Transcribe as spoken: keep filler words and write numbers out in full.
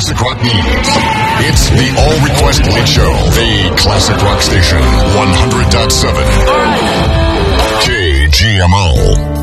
classic rock needs. It's the All Request Late Show, the classic rock station, one hundred point seven K G M O.